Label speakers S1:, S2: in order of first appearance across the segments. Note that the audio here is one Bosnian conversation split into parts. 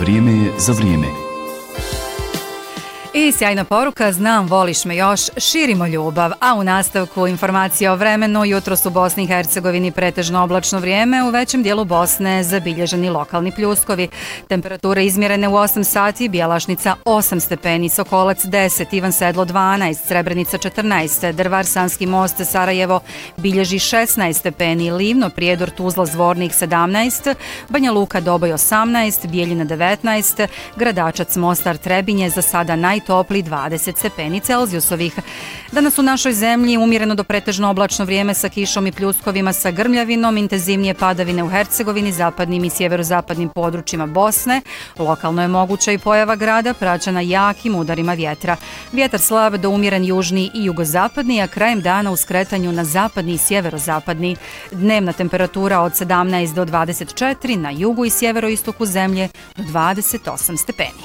S1: Vrijeme je za vrijeme.
S2: I sjajna poruka, znam, voliš me još, širimo ljubav, a u nastavku informacija o vremenu. Jutros u Bosni i Hercegovini pretežno oblačno vrijeme, u većem dijelu Bosne zabilježeni lokalni pljuskovi. Temperature izmjerene u 8 sati, Bjelašnica 8 stepeni, Sokolac 10, Ivan Sedlo 12, Srebrenica 14, Drvar, Sanski most, Sarajevo bilježi 16 stepeni, Livno, Prijedor, Tuzla, Zvornik 17, Banja Luka, Doboj 18, Bijeljina 19, Gradačac, Mostar, Trebinje za sada najtopli 20 stepeni Celzijusovih. Danas u našoj zemlji umjereno do pretežno oblačno vrijeme sa kišom i pljuskovima sa grmljavinom, intenzivnije padavine u Hercegovini, zapadnim i sjeverozapadnim područjima Bosne. Lokalno je moguća i pojava grada praćena jakim udarima vjetra. Vjetar slab do umjeren južni i jugozapadni, a krajem dana u skretanju na zapadni i sjeverozapadni. Dnevna temperatura od 17 do 24, na jugu i sjeveroistoku zemlje do 28 stepeni.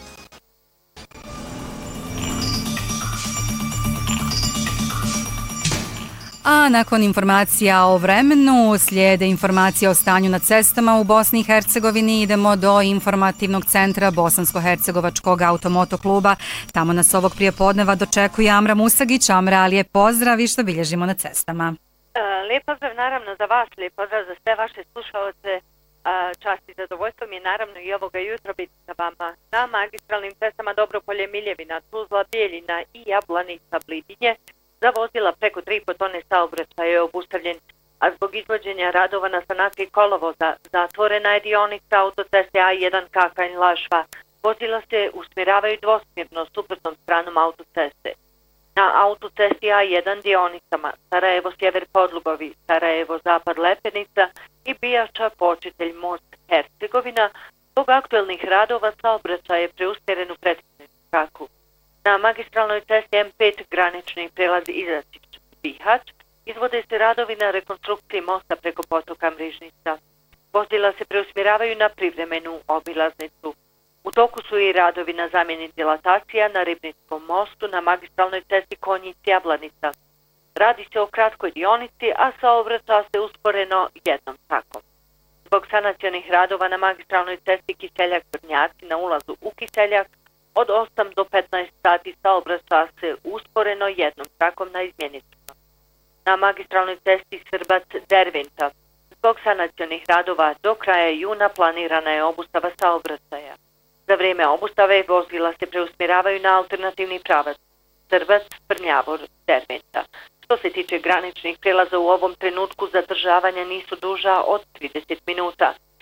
S2: A nakon informacija o vremenu slijede informacije o stanju na cestama u Bosni i Hercegovini. Idemo do informativnog centra Bosansko-hercegovačkog automotokluba. Tamo nas ovog prijepodneva dočekuje Amra Musagić. Amra, lijep pozdrav i što bilježimo na cestama?
S3: Lijep pozdrav naravno za vas, lijep pozdrav za sve vaše slušalce. Čast i zadovoljstvo mi je naravno i ovoga jutra biti sa vama na magistralnim cestama Dobropolje, Miljevina, Tuzla, Bijeljina i Jablanica, Blidinje. Za vozila preko 3,5 tone saobraćaj je obustavljen, a zbog izvođenja radova na sanaciji kolovoza zatvorena je dionica autoceste A1 Kakanj-Lašva. Vozila se usmjeravaju dvosmjerno suprotnom stranom autoceste. Na autocesti A1 dionicama Sarajevo-Sjever Podlugovi, Sarajevo-Zapad Lepenica i Bijača Počitelj Most Hercegovina, zbog aktuelnih radova saobraćaj je preusmjeren u prethodnu traku. Na magistralnoj cesti M5 granični prelaz Izačić-Bihać izvode se radovi na rekonstrukciji mosta preko potoka Mrižnica. Vozila se preusmjeravaju na privremenu obilaznicu. U toku su i radovi na zamjeni dilatacija na Ribnickom mostu na magistralnoj cesti Konjic-Jablanica. Radi se o kratkoj dionici, a saobraća se usporeno jednom trakom. Zbog sanacionih radova na magistralnoj cesti Kiseljak-Brnjaci na ulazu u Kiseljak, od 8 do 15 sati saobraća se usporeno jednom trakom na izmjenično. Na magistralnoj cesti Srbac-Derventa zbog sanacionih radova do kraja juna planirana je obustava saobraćaja. Za vrijeme obustave vozila se preusmjeravaju na alternativni pravac Srbac-Prnjavor-Derventa. Što se tiče graničnih prelaza u ovom trenutku zadržavanja nisu duža od 30 minuta.